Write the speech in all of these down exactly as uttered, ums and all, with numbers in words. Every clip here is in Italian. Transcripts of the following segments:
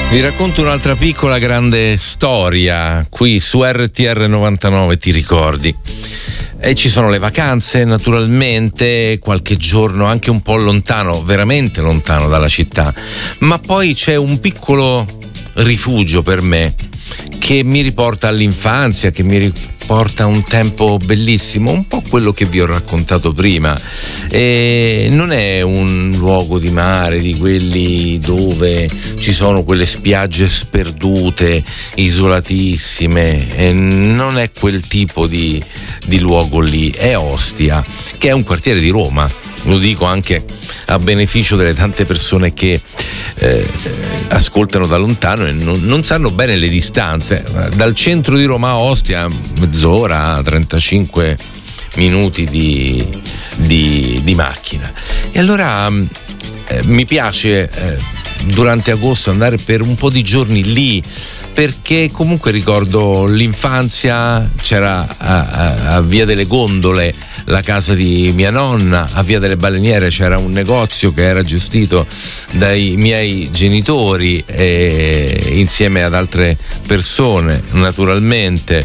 Vi racconto un'altra piccola grande storia qui su R T R novantanove, ti ricordi? E ci sono le vacanze, naturalmente, qualche giorno anche un po' lontano, veramente lontano dalla città, ma poi c'è un piccolo rifugio per me che mi riporta all'infanzia, che mi riporta a un tempo bellissimo, un po' quello che vi ho raccontato prima. E non è un luogo di mare di quelli dove ci sono quelle spiagge sperdute, isolatissime, e non è quel tipo di, di luogo lì. È Ostia, che è un quartiere di Roma. Lo dico anche a beneficio delle tante persone che eh, ascoltano da lontano e non, non sanno bene le distanze. Dal centro di Roma a Ostia mezz'ora, trentacinque minuti di, di, di macchina. E allora eh, mi piace eh, durante agosto andare per un po' di giorni lì, perché comunque ricordo l'infanzia. C'era a, a, a Via delle Gondole la casa di mia nonna, a Via delle Baleniere c'era un negozio che era gestito dai miei genitori e, insieme ad altre persone naturalmente,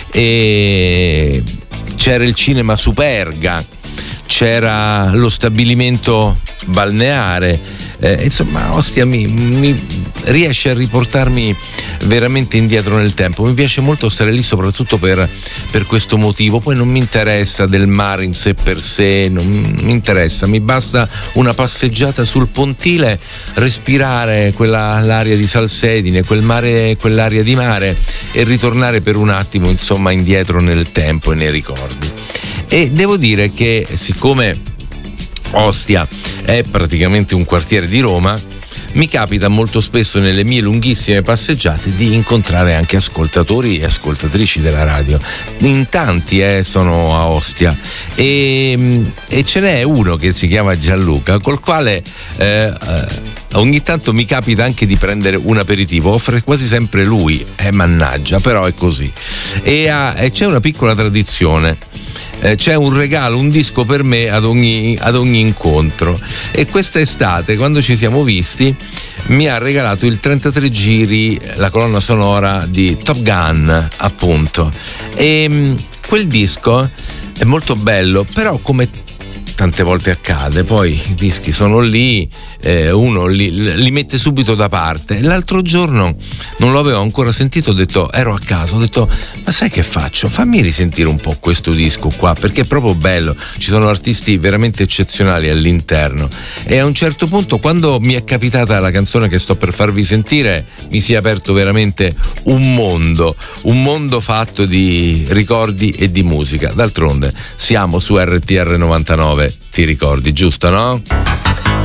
e c'era il cinema Superga, c'era lo stabilimento balneare. Eh, insomma, Ostia mi, mi riesce a riportarmi veramente indietro nel tempo. Mi piace molto stare lì, soprattutto per, per questo motivo. Poi non mi interessa del mare in sé per sé, non mi interessa, mi basta una passeggiata sul pontile, respirare quella l'aria di salsedine, quel mare, quell'aria di mare, e ritornare per un attimo, insomma, indietro nel tempo e nei ricordi. E devo dire che, siccome Ostia è praticamente un quartiere di Roma, mi capita molto spesso nelle mie lunghissime passeggiate di incontrare anche ascoltatori e ascoltatrici della radio. In tanti eh, sono a Ostia, e, e ce n'è uno che si chiama Gianluca, col quale eh, ogni tanto mi capita anche di prendere un aperitivo. Offre quasi sempre lui, eh, mannaggia, però è così. E, ha, e c'è una piccola tradizione. Eh, c'è un regalo, un disco per me ad ogni, ad ogni incontro, e quest'estate, quando ci siamo visti, mi ha regalato il trentatré giri, la colonna sonora di Top Gun, appunto. E mh, quel disco è molto bello, però come tante volte accade, poi i dischi sono lì, eh, uno li, li mette subito da parte. L'altro giorno non lo avevo ancora sentito, ho detto, ero a casa, ho detto, ma sai che faccio? Fammi risentire un po' questo disco qua, perché è proprio bello, ci sono artisti veramente eccezionali all'interno. E a un certo punto, quando mi è capitata la canzone che sto per farvi sentire, mi si è aperto veramente un mondo, un mondo fatto di ricordi e di musica. D'altronde siamo su R T R novantanove, ti ricordi, giusto, no?